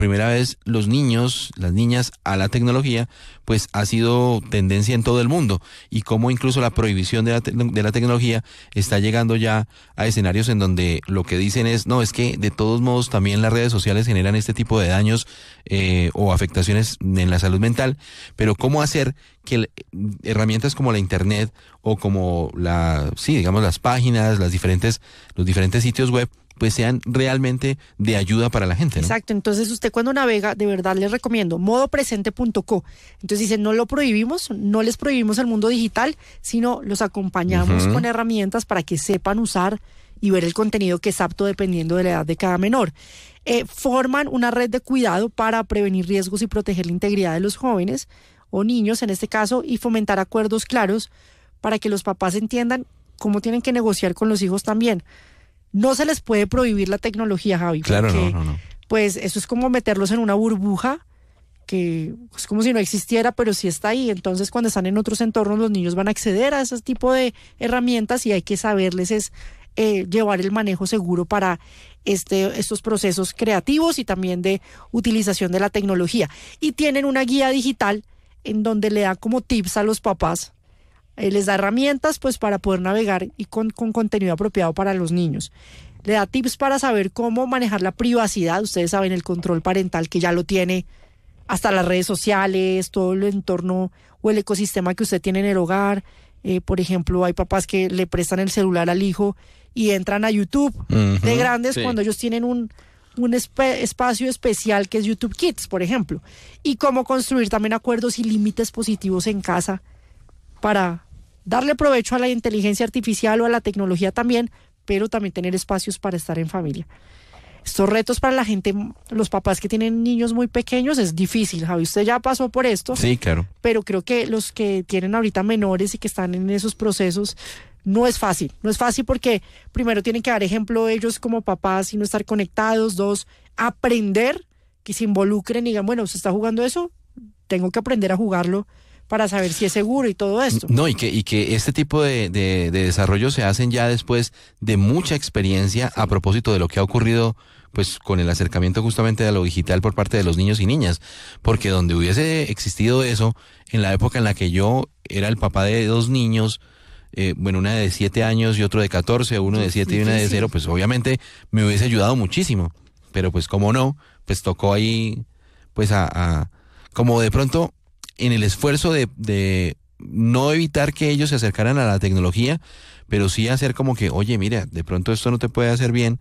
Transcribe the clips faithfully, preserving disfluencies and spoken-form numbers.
primera vez los niños, las niñas a la tecnología, pues ha sido tendencia en todo el mundo, y cómo incluso la prohibición de la, te- de la tecnología está llegando ya a escenarios en donde lo que dicen es, no, es que de todos modos también las redes sociales generan este tipo de daños eh, o afectaciones en la salud mental, pero cómo hacer que el- herramientas como la internet o como la, sí, digamos las páginas, las diferentes, los diferentes sitios web, pues sean realmente de ayuda para la gente, ¿no? Exacto, entonces usted cuando navega, de verdad les recomiendo modo presente punto co. Entonces dice, no lo prohibimos, no les prohibimos el mundo digital, sino los acompañamos Ujú. con herramientas para que sepan usar y ver el contenido que es apto dependiendo de la edad de cada menor. Eh, forman una red de cuidado para prevenir riesgos y proteger la integridad de los jóvenes o niños en este caso, y fomentar acuerdos claros para que los papás entiendan cómo tienen que negociar con los hijos también. No se les puede prohibir la tecnología, Javi, Claro, porque no, no, no. pues eso es como meterlos en una burbuja que es como si no existiera, pero sí está ahí. Entonces, cuando están en otros entornos, los niños van a acceder a ese tipo de herramientas y hay que saberles es eh, llevar el manejo seguro para este, estos procesos creativos y también de utilización de la tecnología. Y tienen una guía digital en donde le da como tips a los papás. Eh, les da herramientas pues para poder navegar y con, con contenido apropiado para los niños. Le da tips para saber cómo manejar la privacidad. Ustedes saben el control parental que ya lo tiene hasta las redes sociales, todo el entorno o el ecosistema que usted tiene en el hogar. Eh, por ejemplo, hay papás que le prestan el celular al hijo y entran a YouTube Ujú, de grandes sí. cuando ellos tienen un, un espe- espacio especial que es YouTube Kids, por ejemplo. Y cómo construir también acuerdos y límites positivos en casa para darle provecho a la inteligencia artificial o a la tecnología también, pero también tener espacios para estar en familia. Estos retos para la gente, los papás que tienen niños muy pequeños, es difícil, Javi. Usted ya pasó por esto, Sí, claro. pero creo que los que tienen ahorita menores y que están en esos procesos, no es fácil. No es fácil porque primero tienen que dar ejemplo ellos como papás y no estar conectados. Dos, aprender, que se involucren y digan, bueno, ¿se está jugando eso? Tengo que aprender a jugarlo para saber si es seguro y todo esto. No, y que, y que este tipo de, de, de desarrollos se hacen ya después de mucha experiencia a propósito de lo que ha ocurrido pues con el acercamiento justamente a lo digital por parte de los niños y niñas, porque donde hubiese existido eso, en la época en la que yo era el papá de dos niños, eh, bueno, una de siete años y otro de catorce, uno de siete y una de Difícil. cero, pues obviamente me hubiese ayudado muchísimo, pero pues como no, pues tocó ahí, pues a, a como de pronto en el esfuerzo de, de no evitar que ellos se acercaran a la tecnología, pero sí hacer como que, oye, mira, de pronto esto no te puede hacer bien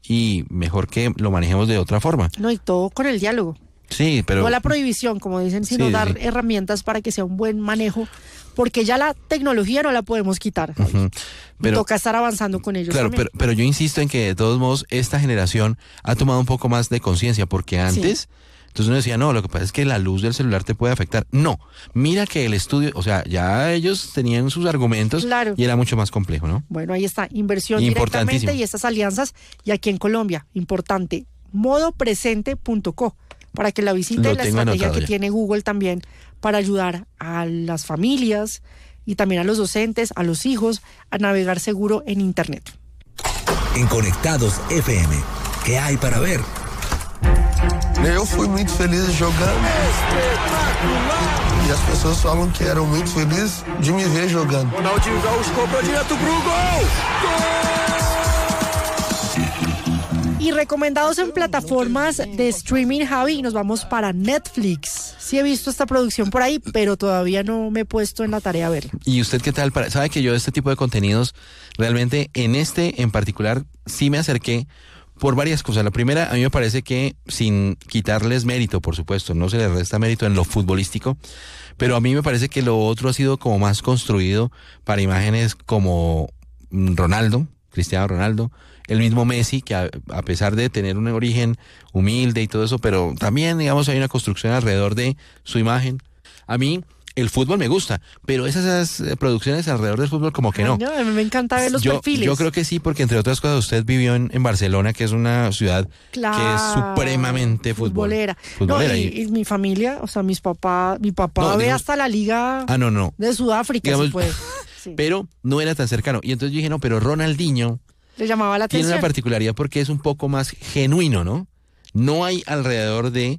y mejor que lo manejemos de otra forma. No, y todo con el diálogo. Sí, pero... No la prohibición, como dicen, sino Sí, dar sí. herramientas para que sea un buen manejo, porque ya la tecnología no la podemos quitar. Javi. Ujú. Pero- Toca estar avanzando con ellos Claro, también. pero, pero yo insisto en que de todos modos esta generación ha tomado un poco más de conciencia, porque antes, entonces uno decía, no, lo que pasa es que la luz del celular te puede afectar. No, mira que el estudio, o sea, ya ellos tenían sus argumentos Claro. y era mucho más complejo, ¿no? Bueno, ahí está, inversión Importantísimo. directamente y estas alianzas. Y aquí en Colombia, importante, modo presente punto co, para que la visiten, Lo la tengo estrategia anotado que ya. tiene Google también para ayudar a las familias y también a los docentes, a los hijos, a navegar seguro en Internet. En Conectados F M, ¿qué hay para ver? Eu fui muito feliz jogando. E as pessoas falam que eram muito felizes de me ver jogando. Ronaldinho Gaúcho cobrou direto pro gol! Y recomendados en plataformas de streaming, Javi, y nos vamos para Netflix. Sí he visto esta producción por ahí, pero todavía no me he puesto en la tarea a verla. ¿Y usted qué tal? Para- Sabe que yo este tipo de contenidos, realmente en este en particular, sí me acerqué por varias cosas. La primera, a mí me parece que, sin quitarles mérito, por supuesto, no se les resta mérito en lo futbolístico, pero a mí me parece que lo otro ha sido como más construido para imágenes como mm, Ronaldo, Cristiano Ronaldo, el mismo Messi, que a, a pesar de tener un origen humilde y todo eso, pero también, digamos, hay una construcción alrededor de su imagen. A mí el fútbol me gusta, pero esas, esas eh, producciones alrededor del fútbol como que no. Ay, no, a mí me encanta ver los yo, perfiles. yo creo que sí, porque entre otras cosas usted vivió en, en Barcelona, que es una ciudad Claro, que es supremamente fútbol- futbolera. futbolera No, y, y- y mi familia, o sea, mis papás, mi papá No, ve digamos- hasta la liga Ah, no, no. de Sudáfrica, Digamos- si puede. Sí. Pero no era tan cercano. Y entonces yo dije, no, pero Ronaldinho Le llamaba la tiene atención. una particularidad porque es un poco más genuino, ¿no? No hay alrededor de